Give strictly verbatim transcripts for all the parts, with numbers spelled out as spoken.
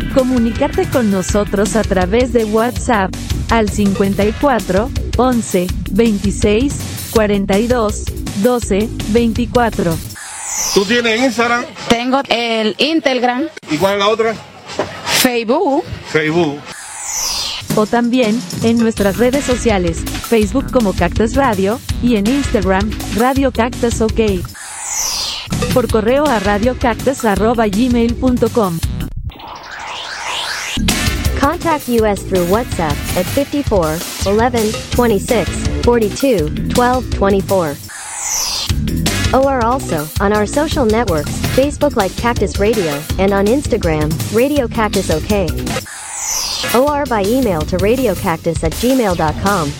Comunicarte con nosotros a través de WhatsApp al cincuenta y cuatro, once, veintiséis, cuarenta y dos, doce, veinticuatro. ¿Tú tienes Instagram? Tengo el Instagram. ¿Y cuál es la otra? Facebook. Facebook. O también en nuestras redes sociales, Facebook como Cactus Radio y en Instagram, Radio Cactus OK. Por correo a radiocactus arroba gmail punto com. Contact us through WhatsApp at fifty-four, eleven, twenty-six, forty-two, twelve, twenty-four. Or also on our social networks, Facebook like Cactus Radio, and on Instagram, Radio Cactus OK. Or by email to radiocactus at gmail dot com.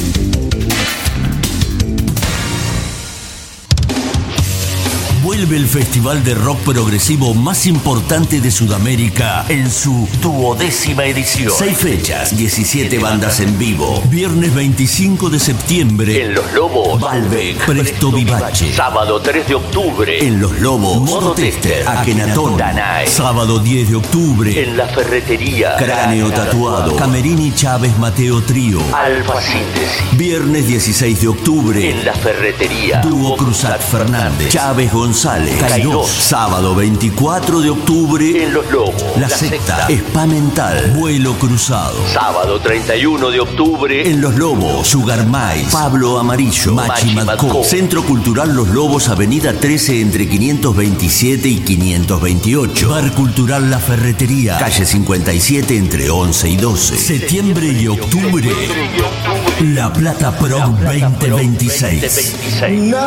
Vuelve el festival de rock progresivo más importante de Sudamérica en su duodécima edición. Seis fechas, diecisiete bandas en vivo. Viernes veinticinco de septiembre en Los Lobos, Balbec, Presto Vivace. Sábado tres de octubre en Los Lobos, Modo Tester, Akenatón, Danae. Sábado diez de octubre en La Ferretería, Cráneo Tatuado, Camerini Chávez Mateo Trío, Alfa Síntesis. Viernes dieciséis de octubre en La Ferretería, Dúo Cruzat Fernández, Chávez González, Cairós. Sábado veinticuatro de octubre en Los Lobos, La, La Secta, Spa Mental, Vuelo Cruzado. Sábado treinta y uno de octubre en Los Lobos, Sugar Mice, Pablo Amarillo, Machi Madco. Centro Cultural Los Lobos, Avenida trece entre quinientos veintisiete y quinientos veintiocho. Bar Cultural La Ferretería, calle cincuenta y siete entre once y doce. Septiembre y octubre, La Plata Pro veinte veintiséis.